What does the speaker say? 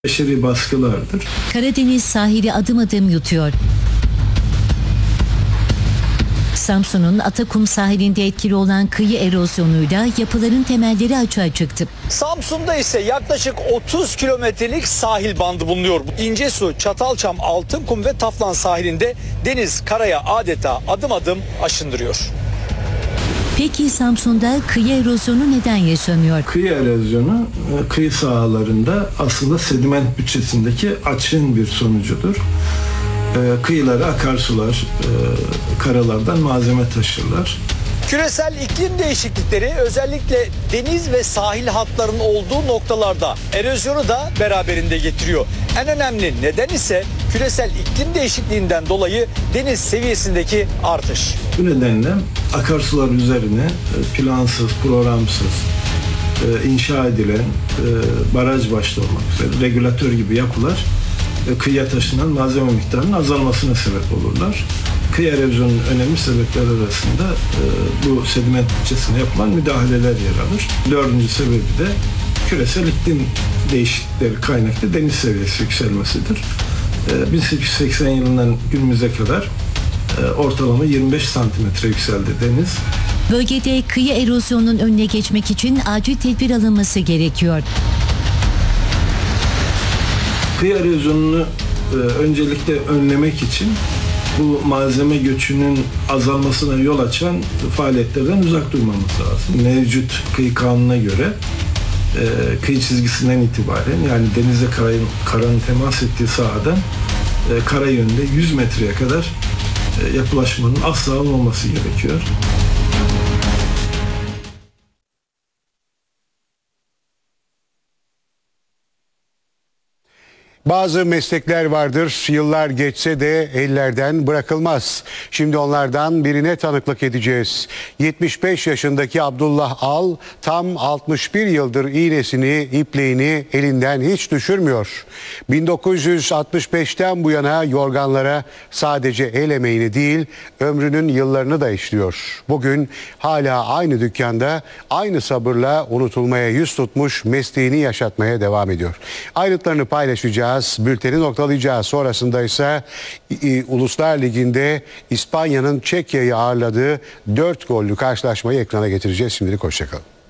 Beşeri baskılardır. Karadeniz sahili adım adım yutuyor. Samsun'un Atakum sahilinde etkili olan kıyı erozyonuyla yapıların temelleri açığa çıktı. Samsun'da ise yaklaşık 30 kilometrelik sahil bandı bulunuyor. İncesu, Çatalçam, Altınkum ve Taflan sahilinde deniz karaya adeta adım adım aşındırıyor. Peki Samsun'da kıyı erozyonu neden yaşanıyor? Kıyı erozyonu kıyı sahalarında aslında sediment bütçesindeki açığın bir sonucudur. Kıyılara akarsular, karalardan malzeme taşırlar. Küresel iklim değişiklikleri özellikle deniz ve sahil hatlarının olduğu noktalarda erozyonu da beraberinde getiriyor. En önemli neden ise küresel iklim değişikliğinden dolayı deniz seviyesindeki artış. Bu nedenle akarsular üzerine plansız, programsız inşa edilen baraj başta olmak üzere regülatör gibi yapılar kıyıya taşınan malzeme miktarının azalmasına sebep olurlar. Kıyı erozyonunun önemli sebepleri arasında bu sediment bütçesine yapılan müdahaleler yer alır. Dördüncü sebebi de küresel iklim değişiklikleri kaynaklı deniz seviyesi yükselmesidir. 1880 yılından günümüze kadar ortalama 25 santimetre yükseldi deniz. Bölgede kıyı erozyonunun önüne geçmek için acil tedbir alınması gerekiyor. Kıyı erozyonunu öncelikle önlemek için bu malzeme göçünün azalmasına yol açan faaliyetlerden uzak durmamız lazım. Mevcut kıyı kanununa göre kıyı çizgisinden itibaren yani denizle karanın temas ettiği sahadan kara yönünde 100 metreye kadar yapılaşmanın asla olmaması gerekiyor. Bazı meslekler vardır, yıllar geçse de ellerden bırakılmaz. Şimdi onlardan birine tanıklık edeceğiz. 75 yaşındaki Abdullah Al tam 61 yıldır iğnesini, ipliğini elinden hiç düşürmüyor. 1965'ten bu yana yorganlara sadece el emeğini değil, ömrünün yıllarını da işliyor. Bugün hala aynı dükkanda, aynı sabırla unutulmaya yüz tutmuş mesleğini yaşatmaya devam ediyor. Ayrıntılarını paylaşacağız. Bülteni noktalayacağız. Sonrasında ise Uluslar Ligi'nde İspanya'nın Çekya'yı ağırladığı 4 gollü karşılaşmayı ekrana getireceğiz. Şimdilik hoşçakalın.